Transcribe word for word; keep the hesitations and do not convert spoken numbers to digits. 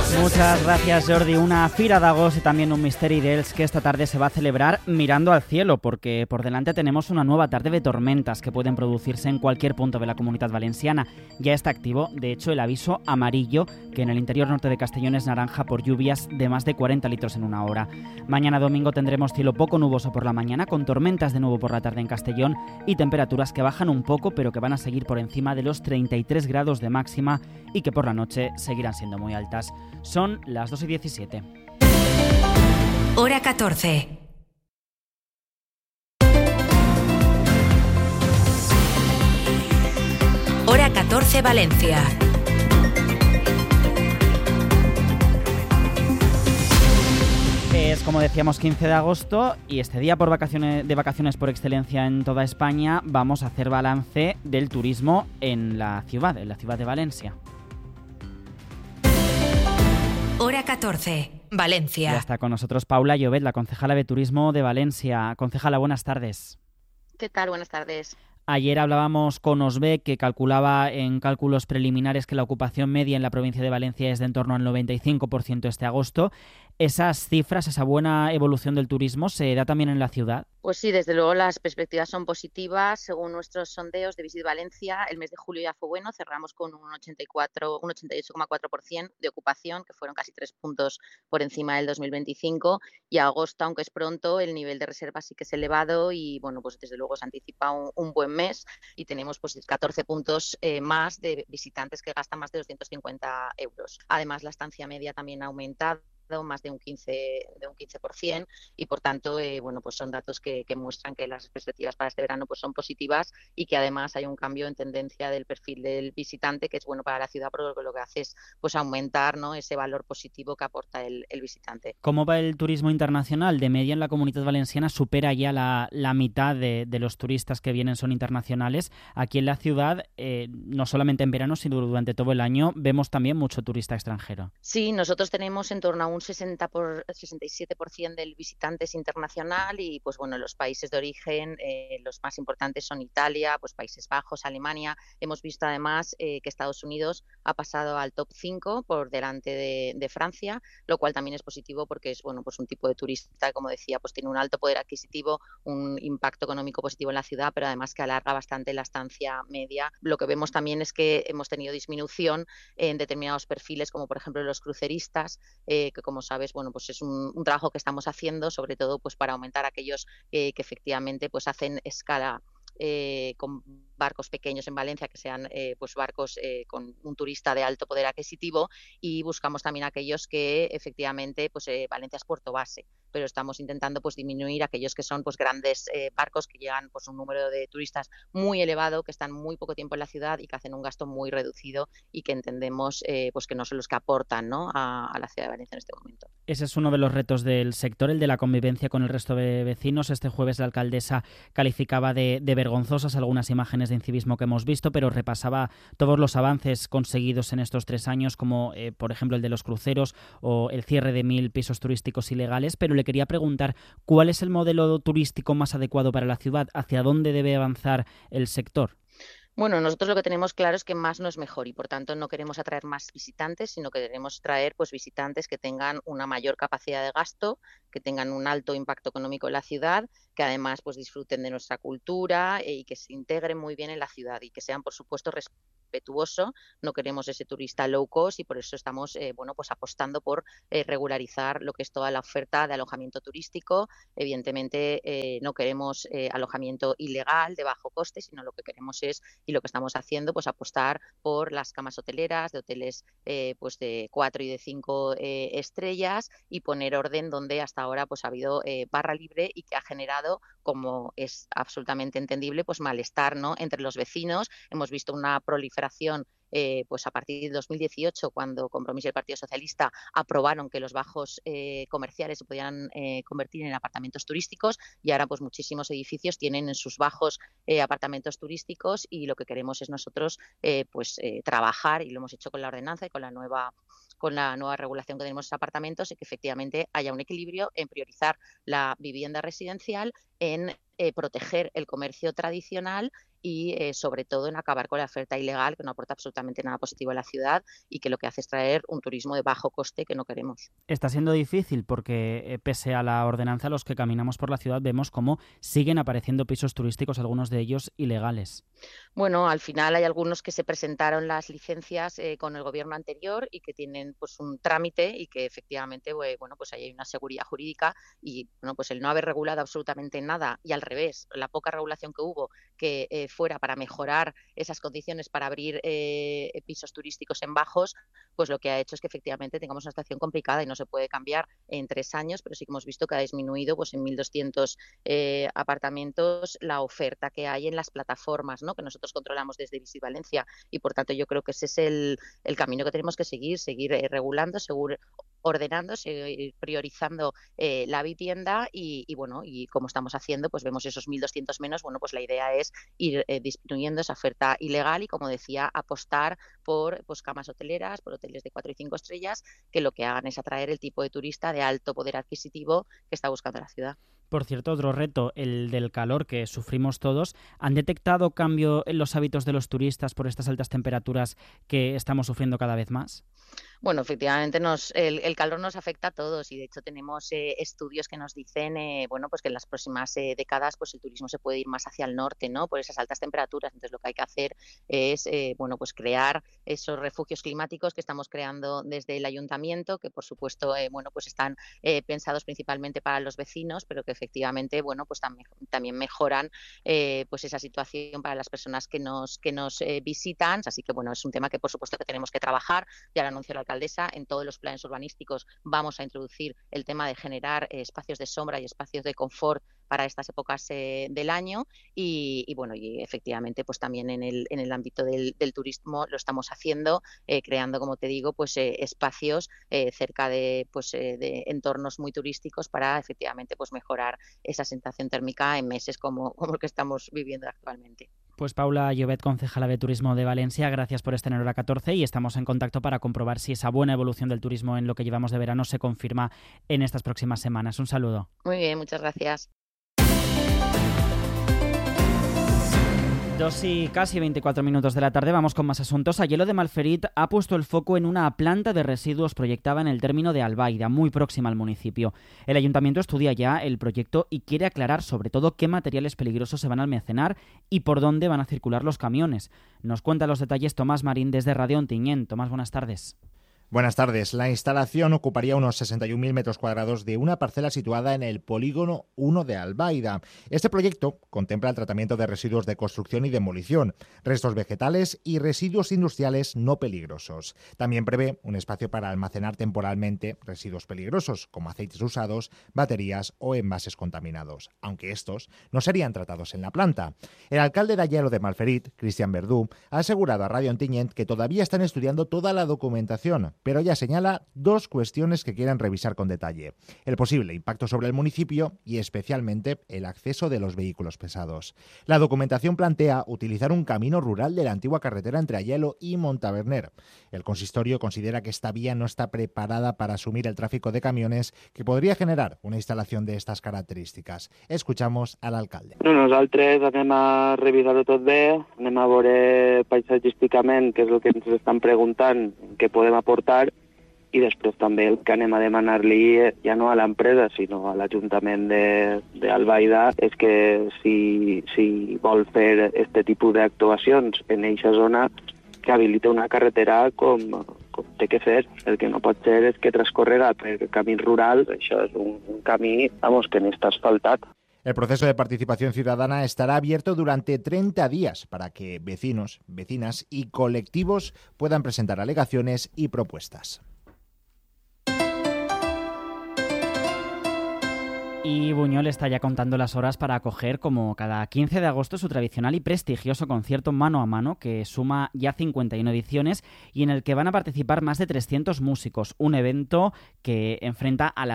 Muchas gracias, Jordi. Una Fira d'Agost y también un Misteri d'Ells que esta tarde se va a celebrar mirando al cielo, porque por delante tenemos una nueva tarde de tormentas que pueden producirse en cualquier punto de la Comunitat Valenciana. Ya está activo, de hecho, el aviso amarillo, que en el interior norte de Castellón es naranja por lluvias de más de cuarenta litros en una hora. Mañana domingo tendremos cielo poco nuboso por la mañana, con tormentas de nuevo por la tarde en Castellón y temperaturas que bajan un poco, pero que van a seguir por encima de los treinta y tres grados de máxima y que por la noche seguirán siendo muy altas. Son las dos y diecisiete. Hora catorce. Hora catorce, Valencia. Es, como decíamos, quince de agosto y este día por vacaciones, de vacaciones por excelencia en toda España, vamos a hacer balance del turismo en la ciudad, en la ciudad de Valencia. Hora catorce, Valencia. Ya está con nosotros Paula Llobet, la concejala de Turismo de Valencia. Concejala, buenas tardes. ¿Qué tal? Buenas tardes. Ayer hablábamos con Osbec, que calculaba en cálculos preliminares que la ocupación media en la provincia de Valencia es de en torno al noventa y cinco por ciento este agosto. ¿Esas cifras, esa buena evolución del turismo, se da también en la ciudad? Pues sí, desde luego las perspectivas son positivas. Según nuestros sondeos de Visit Valencia, el mes de julio ya fue bueno, cerramos con un ochenta y cuatro, un ochenta y ocho coma cuatro por ciento de ocupación, que fueron casi tres puntos por encima del dos mil veinticinco, y agosto, aunque es pronto, el nivel de reservas sí que es elevado y bueno, pues desde luego se anticipa un, un buen mes y tenemos pues catorce puntos eh, más de visitantes que gastan más de doscientos cincuenta euros. Además, la estancia media también ha aumentado más de un quince, de un quince por ciento y por tanto eh, bueno, pues son datos que, que muestran que las perspectivas para este verano pues son positivas y que además hay un cambio en tendencia del perfil del visitante que es bueno para la ciudad porque lo que hace es pues aumentar, ¿no?, ese valor positivo que aporta el, el visitante. ¿Cómo va el turismo internacional? De media en la Comunitat Valenciana supera ya la, la mitad de, de los turistas que vienen son internacionales. Aquí en la ciudad, eh, no solamente en verano sino durante todo el año, vemos también mucho turista extranjero. Sí, nosotros tenemos en torno a un un sesenta por, sesenta y siete por ciento del visitante es internacional y pues bueno, los países de origen, eh, los más importantes son Italia, pues Países Bajos, Alemania. Hemos visto además eh, que Estados Unidos ha pasado al top cinco por delante de, de Francia, lo cual también es positivo porque es bueno, pues un tipo de turista, como decía, pues tiene un alto poder adquisitivo, un impacto económico positivo en la ciudad, pero además que alarga bastante la estancia media. Lo que vemos también es que hemos tenido disminución en determinados perfiles, como por ejemplo los cruceristas, eh, que como sabes, bueno, pues es un, un trabajo que estamos haciendo, sobre todo pues para aumentar aquellos eh, que efectivamente pues hacen escala eh, con barcos pequeños en Valencia, que sean eh, pues barcos eh, con un turista de alto poder adquisitivo, y buscamos también aquellos que efectivamente pues eh, Valencia es puerto base, pero estamos intentando pues disminuir aquellos que son pues grandes eh, barcos que llegan pues un número de turistas muy elevado, que están muy poco tiempo en la ciudad y que hacen un gasto muy reducido y que entendemos eh, pues que no son los que aportan, ¿no?, a, a la ciudad de Valencia en este momento. Ese es uno de los retos del sector, el de la convivencia con el resto de vecinos. Este jueves la alcaldesa calificaba de, de vergonzosas algunas imágenes de incivismo que hemos visto, pero repasaba todos los avances conseguidos en estos tres años, como eh, por ejemplo el de los cruceros o el cierre de mil pisos turísticos ilegales. Pero le quería preguntar, ¿cuál es el modelo turístico más adecuado para la ciudad? ¿Hacia dónde debe avanzar el sector? Bueno, nosotros lo que tenemos claro es que más no es mejor y por tanto no queremos atraer más visitantes, sino que queremos traer pues visitantes que tengan una mayor capacidad de gasto, que tengan un alto impacto económico en la ciudad, que además pues disfruten de nuestra cultura y que se integren muy bien en la ciudad y que sean, por supuesto, respetuoso. No queremos ese turista low cost y por eso estamos eh, bueno, pues apostando por eh, regularizar lo que es toda la oferta de alojamiento turístico. Evidentemente eh, no queremos eh, alojamiento ilegal de bajo coste, sino lo que queremos es, y lo que estamos haciendo, pues apostar por las camas hoteleras de hoteles eh, pues de cuatro y de cinco eh, estrellas y poner orden donde hasta ahora pues ha habido eh, barra libre y que ha generado, como es absolutamente entendible, pues malestar, ¿no?, entre los vecinos. Hemos visto una proliferación Eh, pues a partir de dos mil dieciocho, cuando Compromís y el Partido Socialista aprobaron que los bajos eh, comerciales se podían eh, convertir en apartamentos turísticos, y ahora pues muchísimos edificios tienen en sus bajos eh, apartamentos turísticos, y lo que queremos es nosotros eh, pues eh, trabajar, y lo hemos hecho con la ordenanza y con la nueva con la nueva regulación que tenemos de apartamentos, y que efectivamente haya un equilibrio en priorizar la vivienda residencial, en eh, proteger el comercio tradicional y eh, sobre todo en acabar con la oferta ilegal que no aporta absolutamente nada positivo a la ciudad y que lo que hace es traer un turismo de bajo coste que no queremos. Está siendo difícil porque eh, pese a la ordenanza los que caminamos por la ciudad vemos cómo siguen apareciendo pisos turísticos, algunos de ellos ilegales. Bueno, al final hay algunos que se presentaron las licencias eh, con el gobierno anterior y que tienen pues un trámite y que efectivamente bueno, pues ahí hay una seguridad jurídica y bueno, pues el no haber regulado absolutamente nada y al revés, la poca regulación que hubo que eh, fuera para mejorar esas condiciones para abrir eh, pisos turísticos en bajos, pues lo que ha hecho es que efectivamente tengamos una situación complicada y no se puede cambiar en tres años, pero sí que hemos visto que ha disminuido pues en mil doscientos eh, apartamentos la oferta que hay en las plataformas, ¿no? Que nosotros controlamos desde Visit Valencia y por tanto yo creo que ese es el, el camino que tenemos que seguir, seguir eh, regulando, seguir ordenando, seguir priorizando eh, la vivienda y, y bueno, y como estamos haciendo, pues vemos esos mil doscientos menos, bueno, pues la idea es ir eh, disminuyendo esa oferta ilegal y como decía, apostar por pues camas hoteleras, por hoteles de cuatro y cinco estrellas, que lo que hagan es atraer el tipo de turista de alto poder adquisitivo que está buscando la ciudad. Por cierto, otro reto, el del calor que sufrimos todos. ¿Han detectado cambio en los hábitos de los turistas por estas altas temperaturas que estamos sufriendo cada vez más? Bueno, efectivamente nos, el, el calor nos afecta a todos y de hecho tenemos eh, estudios que nos dicen eh, bueno, pues que en las próximas eh, décadas pues el turismo se puede ir más hacia el norte, ¿no? Por esas altas temperaturas. Entonces lo que hay que hacer es eh, bueno, pues crear esos refugios climáticos que estamos creando desde el ayuntamiento, que por supuesto eh, bueno, pues están eh, pensados principalmente para los vecinos, pero que efectivamente bueno, pues también, también mejoran eh, pues esa situación para las personas que nos, que nos eh, visitan. Así que bueno, es un tema que por supuesto que tenemos que trabajar. Ya lo anunció la alcaldesa, en todos los planes urbanísticos vamos a introducir el tema de generar eh, espacios de sombra y espacios de confort para estas épocas eh, del año y, y bueno, y efectivamente pues también en el, en el ámbito del, del turismo lo estamos haciendo, eh, creando, como te digo, pues eh, espacios eh, cerca de, pues, eh, de entornos muy turísticos para efectivamente pues mejorar esa sensación térmica en meses como, como el que estamos viviendo actualmente. Pues Paula Llobet, concejala de Turismo de Valencia, gracias por estar en Hora catorce y estamos en contacto para comprobar si esa buena evolución del turismo en lo que llevamos de verano se confirma en estas próximas semanas. Un saludo. Muy bien, muchas gracias. Dos y casi veinticuatro minutos de la tarde, vamos con más asuntos. Aielo de Malferit ha puesto el foco en una planta de residuos proyectada en el término de Albaida, muy próxima al municipio. El ayuntamiento estudia ya el proyecto y quiere aclarar sobre todo qué materiales peligrosos se van a almacenar y por dónde van a circular los camiones. Nos cuenta los detalles Tomás Marín desde Radio Ontinyent. Tomás, buenas tardes. Buenas tardes. La instalación ocuparía unos sesenta y un mil metros cuadrados de una parcela situada en el polígono uno de Albaida. Este proyecto contempla el tratamiento de residuos de construcción y demolición, restos vegetales y residuos industriales no peligrosos. También prevé un espacio para almacenar temporalmente residuos peligrosos, como aceites usados, baterías o envases contaminados, aunque estos no serían tratados en la planta. El alcalde de Aielo de Malferit, Cristian Verdú, ha asegurado a Radio Ontinyent que todavía están estudiando toda la documentación, pero ya señala dos cuestiones que quieren revisar con detalle: el posible impacto sobre el municipio y especialmente el acceso de los vehículos pesados. La documentación plantea utilizar un camino rural de la antigua carretera entre Aielo y Montaverner. El consistorio considera que esta vía no está preparada para asumir el tráfico de camiones que podría generar una instalación de estas características. Escuchamos al alcalde. No, nosaltres anem a revisar-ho tot bé, anem a veure paisatgísticament què és el que ens estan preguntant, què podem aportar, i després també el que anem a demanar-li ja no a l'empresa sinó a l'Ajuntament d'Albaida és que si, si vol fer este tipus d'actuacions en aquesta zona que habilita una carretera com, com té que fer. El que no pot ser és que transcorrega per camins rurals. Això és un, un camí vamos, que n'està asfaltat. El proceso de participación ciudadana estará abierto durante treinta días para que vecinos, vecinas y colectivos puedan presentar alegaciones y propuestas. Y Buñol está ya contando las horas para acoger, como cada quince de agosto, su tradicional y prestigioso concierto Mano a Mano, que suma ya cincuenta y una ediciones y en el que van a participar más de trescientos músicos. Un evento que enfrenta a las